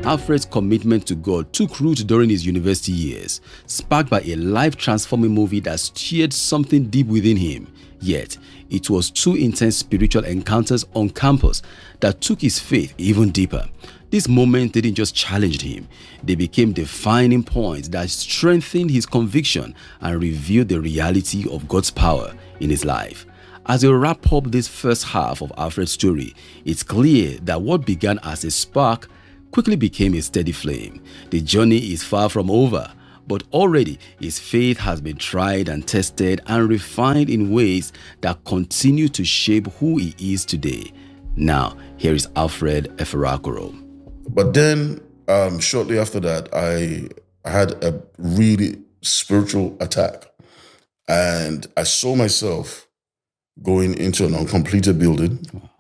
Alfred's commitment to God took root during his university years, sparked by a life-transforming movie that stirred something deep within him. Yet, it was two intense spiritual encounters on campus that took his faith even deeper. These moments didn't just challenge him, they became defining points that strengthened his conviction and revealed the reality of God's power in his life. As we wrap up this first half of Alfred's story, it's clear that what began as a spark quickly became a steady flame. The journey is far from over, but already his faith has been tried and tested and refined in ways that continue to shape who he is today. Now, here is Alfred Eferakoro. But then, shortly after that, I had a really spiritual attack. And I saw myself going into an uncompleted building,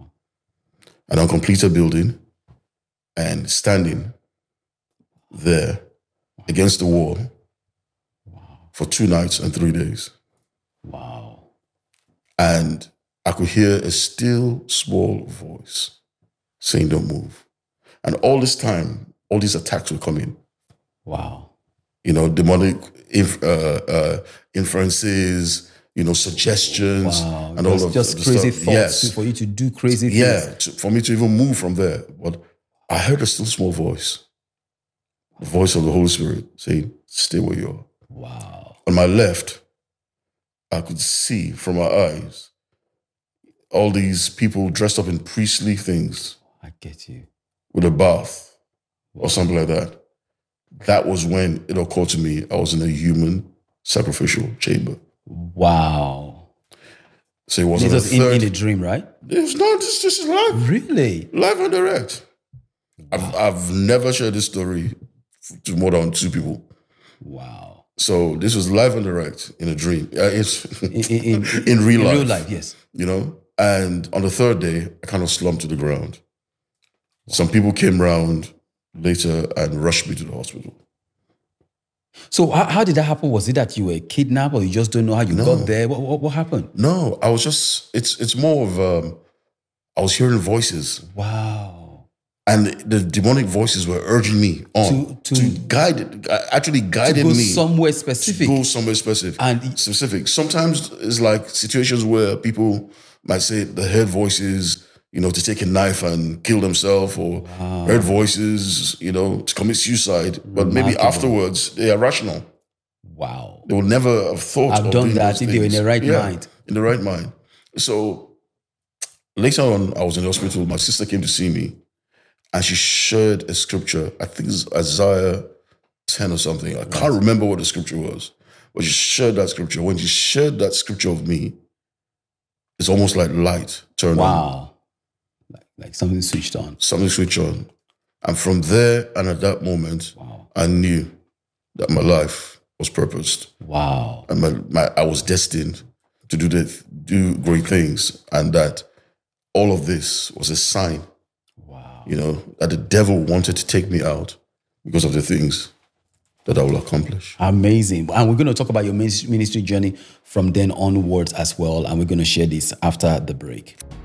and standing there against the wall for 2 nights and 3 days. Wow. And I could hear a still, small voice saying, "Don't move." And all this time, all these attacks were coming. Wow. Demonic inferences, suggestions, wow. and all of just crazy thoughts. Yes. For you to do crazy things. Yeah, for me to even move from there. But I heard a still small voice, the voice of the Holy Spirit saying, "Stay where you are." Wow. On my left, I could see from my eyes all these people dressed up in priestly things. I get you. With a bath or something like that. That was when it occurred to me I was in a human sacrificial chamber. Wow. So it wasn't this was in a dream, right? It was not. This is live. Really? Live and direct. Wow. I've never shared this story to more than 2 people. Wow. So this was live and direct in a dream. It's in real life. In real life, yes. And on the 3rd day, I kind of slumped to the ground. Some people came round later and rushed me to the hospital. So how did that happen? Was it that you were kidnapped or you just don't know how you got there? What happened? No, I was just, it's more of, I was hearing voices. Wow. And the demonic voices were urging me on to guided me. Somewhere specific. To go somewhere specific. And specific. Sometimes it's like situations where people might say they heard voices, to take a knife and kill themselves, or heard voices, to commit suicide. But maybe afterwards, they are rational. Wow. They would never have thought I've of done doing that if they were in the right mind. In the right mind. So later on, I was in the hospital. My sister came to see me and she shared a scripture. I think it's Isaiah 10 or something. I can't remember what the scripture was, but she shared that scripture. When she shared that scripture of me, it's almost like light turned on. Wow. Like something switched on. Something switched on. And from there and at that moment, I knew that my life was purposed. Wow. And I was destined to do great things. And that all of this was a sign, that the devil wanted to take me out because of the things that I will accomplish. Amazing. And we're going to talk about your ministry journey from then onwards as well. And we're going to share this after the break.